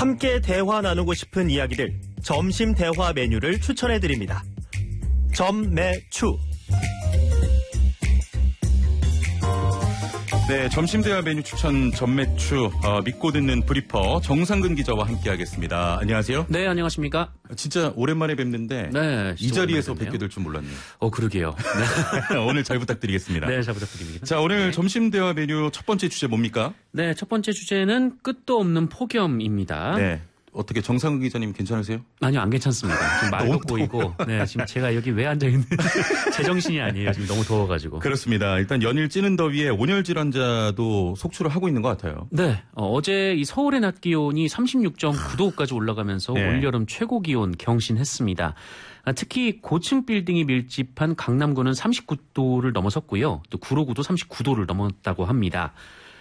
함께 대화 나누고 싶은 이야기들 점심 대화 메뉴를 추천해드립니다. 점매추. 네, 점심 대화 메뉴 추천 점매추 믿고 듣는 브리퍼 정상근 기자와 함께하겠습니다. 안녕하세요. 네, 안녕하십니까. 진짜 오랜만에 뵙는데 네, 이 자리에서 뵙게 될 줄 몰랐네요. 그러게요. 네. 오늘 잘 부탁드리겠습니다. 네, 잘 부탁드립니다. 자, 오늘 점심 대화 메뉴 첫 번째 주제 뭡니까? 네, 첫 번째 주제는 끝도 없는 폭염입니다. 네. 어떻게 정상근 기자님 괜찮으세요? 아니요, 안 괜찮습니다. 지금 말도 보이고, 네, 지금 제가 여기 왜 앉아있는지 제정신이 아니에요. 지금 너무 더워가지고. 그렇습니다. 일단 연일 찌는 더위에 온열 질환자도 속출을 하고 있는 것 같아요. 네, 어제 이 서울의 낮 기온이 36.9도까지 올라가면서 네. 올여름 최고 기온 경신했습니다. 특히 고층 빌딩이 밀집한 강남구는 39도를 넘어섰고요. 또 구로구도 39도를 넘었다고 합니다.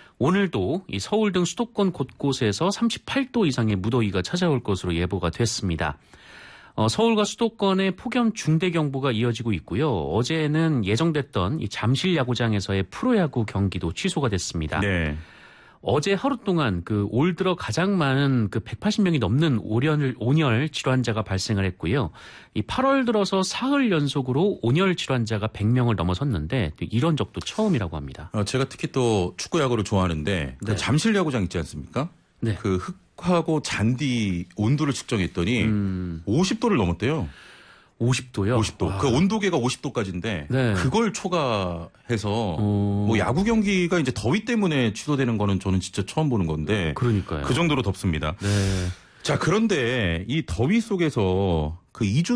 오늘도 이 서울 등 수도권 곳곳에서 38도 이상의 무더위가 찾아올 것으로 예보가 됐습니다. 서울과 수도권의 폭염 중대경보가 이어지고 있고요. 어제는 예정됐던 이 잠실 야구장에서의 프로야구 경기도 취소가 됐습니다. 네. 어제 하루 동안 올 들어 가장 많은 180명이 넘는 온열 질환자가 발생을 했고요. 이 8월 들어서 사흘 연속으로 온열 질환자가 100명을 넘어섰는데 이런 적도 처음이라고 합니다. 제가 특히 또 축구야구를 좋아하는데 그 네. 잠실 야구장 있지 않습니까? 네. 그 흙하고 잔디 온도를 측정했더니 50도를 넘었대요. 50도요? 50도. 와. 그 온도계가 50도까지인데 네. 그걸 초과해서 뭐 야구 경기가 이제 더위 때문에 취소되는 거는 저는 진짜 처음 보는 건데 그러니까요. 그 정도로 덥습니다. 네. 자, 그런데 이 더위 속에서 그 이주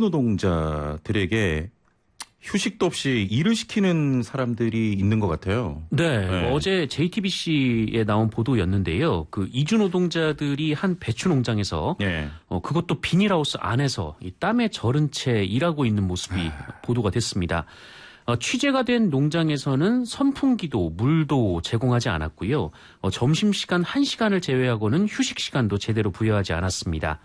노동자들에게 휴식도 없이 일을 시키는 사람들이 있는 것 같아요. 네, 네. 어제 JTBC에 나온 보도였는데요. 이주 노동자들이 한 배추 농장에서 예. 그것도 비닐하우스 안에서 이 땀에 절은 채 일하고 있는 모습이 보도가 됐습니다. 취재가 된 농장에서는 선풍기도 물도 제공하지 않았고요. 점심시간 1시간을 제외하고는 휴식 시간도 제대로 부여하지 않았습니다.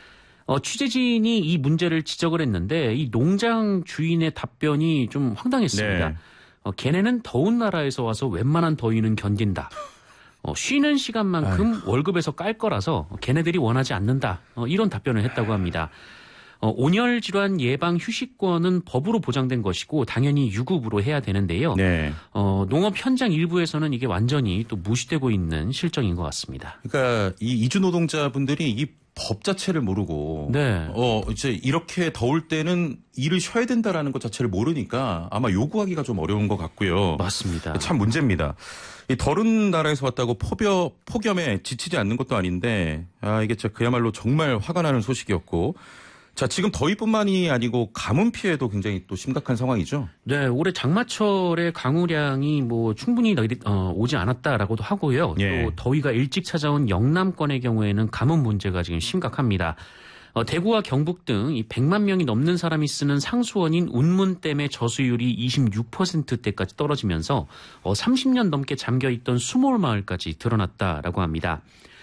취재진이 이 문제를 지적을 했는데 이 농장 주인의 답변이 좀 황당했습니다. 네. 걔네는 더운 나라에서 와서 웬만한 더위는 견딘다. 쉬는 시간만큼 월급에서 깔 거라서 걔네들이 원하지 않는다. 이런 답변을 했다고 합니다. 온열 질환 예방 휴식권은 법으로 보장된 것이고 당연히 유급으로 해야 되는데요. 네. 농업 현장 일부에서는 이게 완전히 또 무시되고 있는 실정인 것 같습니다. 그러니까 이 이주 노동자분들이 이 법 자체를 모르고 네. 이제 이렇게 더울 때는 일을 쉬어야 된다라는 것 자체를 모르니까 아마 요구하기가 좀 어려운 것 같고요. 맞습니다. 참 문제입니다. 이 더운 나라에서 왔다고 폭염에 지치지 않는 것도 아닌데 이게 진짜 그야말로 정말 화가 나는 소식이었고 자, 지금 더위뿐만이 아니고 가뭄 피해도 굉장히 또 심각한 상황이죠. 네, 올해 장마철에 강우량이 충분히 오지 않았다라고도 하고요. 예. 또 더위가 일찍 찾아온 영남권의 경우에는 가뭄 문제가 지금 심각합니다. 대구와 경북 등 이 100만 명이 넘는 사람이 쓰는 상수원인 운문댐의 저수율이 26%대까지 떨어지면서 30년 넘게 잠겨있던 수몰마을까지 드러났다라고 합니다.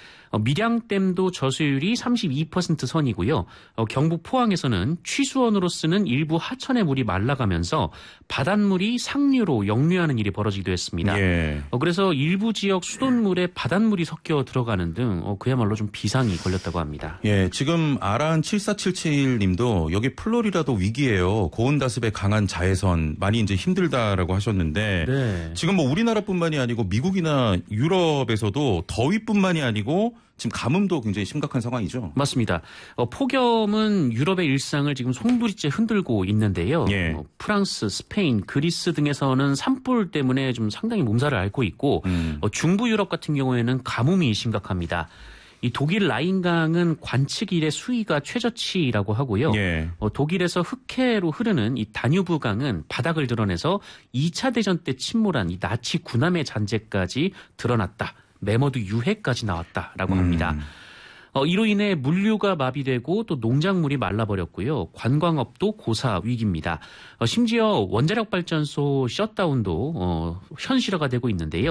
밀양댐도 저수율이 32% 선이고요. 경북 포항에서는 취수원으로 쓰는 일부 하천의 물이 말라가면서 바닷물이 상류로 역류하는 일이 벌어지기도 했습니다. 예. 그래서 일부 지역 수돗물에 바닷물이 섞여 들어가는 등 그야말로 좀 비상이 걸렸다고 합니다. 예, 지금 아란 7477님도 여기 플로리다도 위기예요. 고온다습에 강한 자외선 많이 이제 힘들다라고 하셨는데 네. 지금 뭐 우리나라뿐만이 아니고 미국이나 유럽에서도 더위뿐만이 아니고 지금 가뭄도 굉장히 심각한 상황이죠. 맞습니다. 폭염은 유럽의 일상을 지금 송두리째 흔들고 있는데요. 예. 프랑스, 스페인, 그리스 등에서는 산불 때문에 좀 상당히 몸살을 앓고 있고 중부 유럽 같은 경우에는 가뭄이 심각합니다. 이 독일 라인강은 관측 이래 수위가 최저치라고 하고요. 예. 독일에서 흑해로 흐르는 이 다뉴브강은 바닥을 드러내서 2차 대전 때 침몰한 이 나치 군함의 잔재까지 드러났다. 메머드 유해까지 나왔다라고 합니다. 이로 인해 물류가 마비되고 또 농작물이 말라버렸고요. 관광업도 고사 위기입니다. 심지어 원자력 발전소 셧다운도 현실화가 되고 있는데요.